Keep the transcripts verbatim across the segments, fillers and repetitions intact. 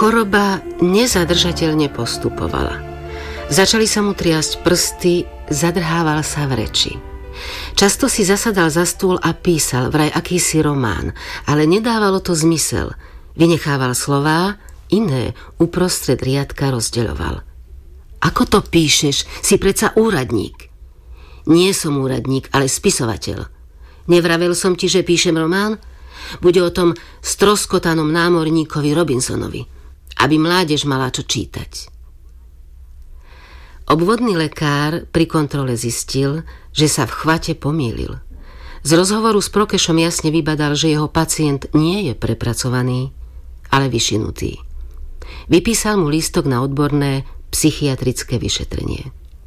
Choroba nezadržateľne postupovala. Začali sa mu triasť prsty, zadrhával sa v reči. Často si zasadal za stôl a písal vraj akýsi román, ale nedávalo to zmysel. Vynechával slová, iné uprostred riadka rozdeľoval. Ako to píšeš? Si predsa úradník. Nie som úradník, ale spisovateľ. Nevravel som ti, že píšem román? Bude o tom stroskotanom námorníkovi Robinsonovi, aby mládež mala čo čítať. Obvodný lekár pri kontrole zistil, že sa v chvate pomýlil. Z rozhovoru s Prokešom jasne vybadal, že jeho pacient nie je prepracovaný, ale vyšinutý. Vypísal mu lístok na odborné psychiatrické vyšetrenie.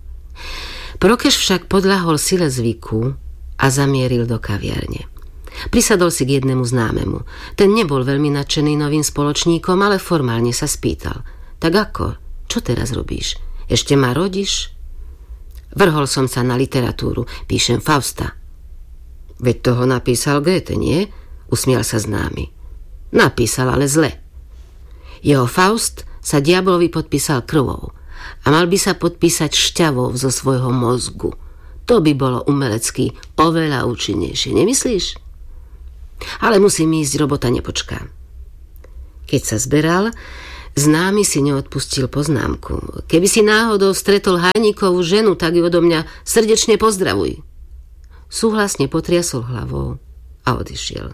Prokeš však podľahol sile zvyku a zamieril do kaviarne. Prisadol si k jednému známemu. Ten nebol veľmi nadšený novým spoločníkom, ale formálne sa spýtal. Tak ako? Čo teraz robíš? Ešte ma rodíš? Vrhol som sa na literatúru. Píšem Fausta. Veď toho napísal Goethe, nie? Usmial sa známy. Napísal, ale zle. Jeho Faust sa diablovi podpísal krvou a mal by sa podpísať šťavou zo svojho mozgu. To by bolo umelecky oveľa účinnejšie, nemyslíš? Ale musím ísť, robota nepočká. Keď sa zberal, známy si neodpustil poznámku. Keby si náhodou stretol Hajníkovú ženu, tak ju odo mňa srdečne pozdravuj. Súhlasne potriasol hlavou a odišiel.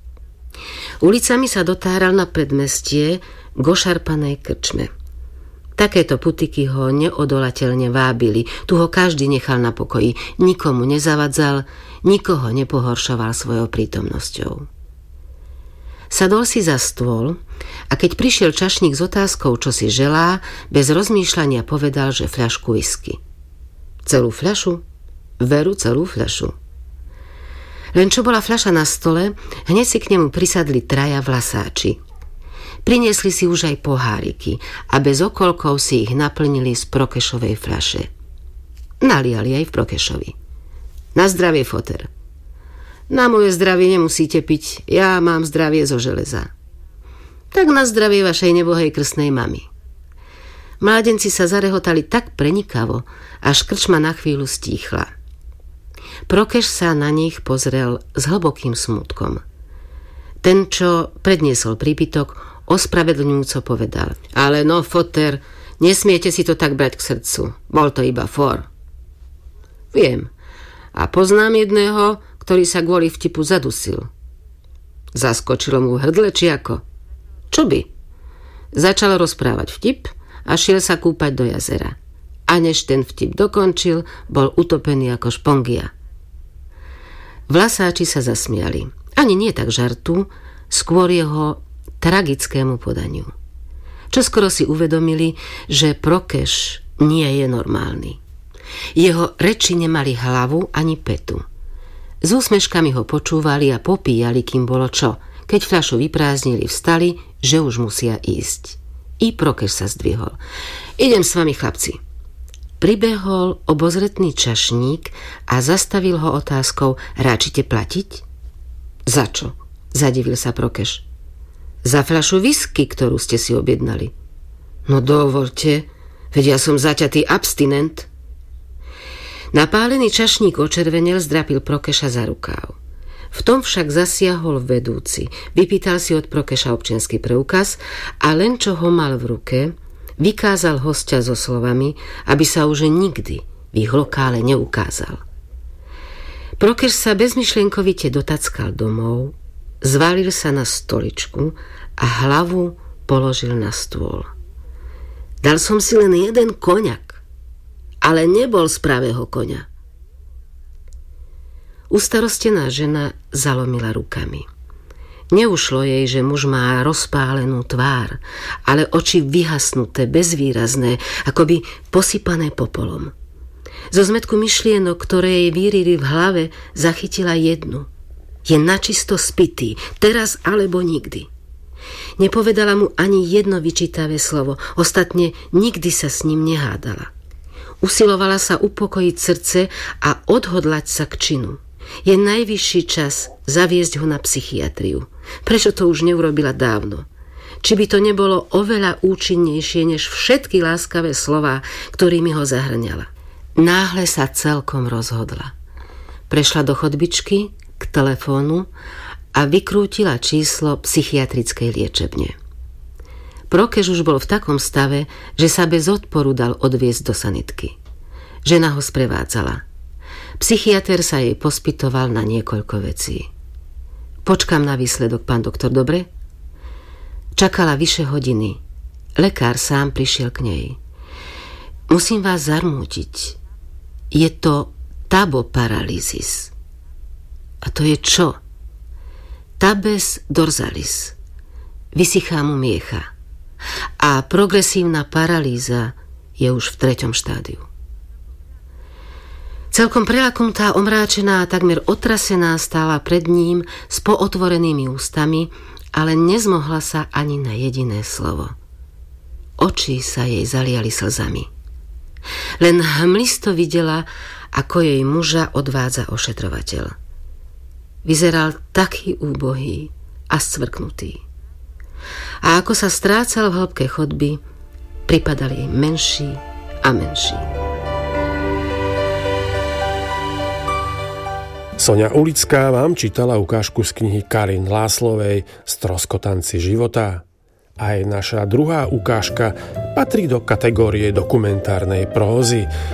Ulicami sa dotáral na predmestie k ošarpanej krčme. Takéto putiky ho neodolateľne vábili. Tu ho každý nechal na pokoji. Nikomu nezavadzal, nikoho nepohoršoval svojou prítomnosťou. Sadol si za stôl a keď prišiel čašník s otázkou, čo si želá, bez rozmýšľania povedal, že fľašku whisky. Celú fľašu? Veru, celú fľašu. Len čo bola fľaša na stole, hneď si k nemu prisadli traja vlasáči. Priniesli si už aj poháriky a bez okolkov si ich naplnili z Prokešovej fľaše. Naliali aj v Prokešovi. Na zdravie, foter. Na moje zdravie nemusíte piť, ja mám zdravie zo železa. Tak na zdravie vašej nebohej krstnej mamy. Mládenci sa zarehotali tak prenikavo, až krčma na chvíľu stíchla. Prokeš sa na nich pozrel s hlbokým smútkom. Ten, čo predniesol prípitok, ospravedlňujúco povedal. Ale no, foter, nesmiete si to tak brať k srdcu. Bol to iba for. Viem. A poznám jedného, ktorý sa kvôli vtipu zadusil. Zaskočilo mu v hrdle, či ako? Čo by? Začal rozprávať vtip a šiel sa kúpať do jazera. A než ten vtip dokončil, bol utopený ako špongia. Vlasáči sa zasmiali. Ani nie tak žartu, skôr jeho tragickému podaniu. Čoskoro si uvedomili, že Prokeš nie je normálny. Jeho reči nemali hlavu ani petu. S úsmeškami ho počúvali a popíjali, kým bolo čo. Keď fľašu vyprázdnili, vstali, že už musia ísť. I Prokeš sa zdvihol. Idem s vami, chlapci. Pribehol obozretný čašník a zastavil ho otázkou: ráčite platiť? Za čo? Zadivil sa Prokeš. Za fľašu whisky, ktorú ste si objednali. No dovolte, veď ja som zaťatý abstinent. Napálený čašník očervenel, zdrapil Prokeša za rukáv. V tom však zasiahol vedúci. Vypýtal si od Prokeša občiansky preukaz a len čo ho mal v ruke, vykázal hostia so slovami, aby sa už nikdy v ich lokále neukázal. Prokeš sa bezmyšlienkovite dotackal domov, zvalil sa na stoličku a hlavu položil na stôl. Dal som si len jeden koňak, ale nebol z pravého koňa. Ustarostená žena zalomila rukami. Neušlo jej, že muž má rozpálenú tvár, ale oči vyhasnuté, bezvýrazné, akoby posypané popolom. Zo zmätku myšlienok, ktoré jej vírili v hlave, zachytila jednu. Je načisto spitý, teraz alebo nikdy. Nepovedala mu ani jedno vyčítavé slovo, ostatne nikdy sa s ním nehádala. Usilovala sa upokojiť srdce a odhodlať sa k činu. Je najvyšší čas zaviesť ho na psychiatriu. Prečo to už neurobila dávno? či by to nebolo oveľa účinnejšie než všetky láskavé slová, ktorými ho zahrňala. Náhle sa celkom rozhodla. Prešla do chodbičky k telefónu a vykrútila číslo psychiatrickej liečebne. Prokeš už bol v takom stave, že sa bez odporu dal odviesť do sanitky. Žena ho sprevádzala. Psychiater sa jej pospytoval na niekoľko vecí. Počkám na výsledok, pán doktor, dobre? Čakala vyše hodiny. Lekár sám prišiel k nej. Musím vás zarmútiť. Je to taboparalýzis. A to je čo? Tabes dorsalis. Vysychá mu miecha. A progresívna paralýza je už v treťom štádiu. Celkom prelaknutá, omráčená a takmer otrasená stála pred ním s pootvorenými ústami, ale nezmohla sa ani na jediné slovo. Oči sa jej zaliali slzami. Len hmlisto videla, ako jej muža odvádza ošetrovateľ. Vyzeral taký úbohý a scvrknutý. A ako sa strácal v hĺbke chodby, pripadal jej menší a menší. Soňa Ulická vám čítala ukážku z knihy Karin Láslovej Stroskotanci života. Aj naša druhá ukážka patrí do kategórie dokumentárnej prózy.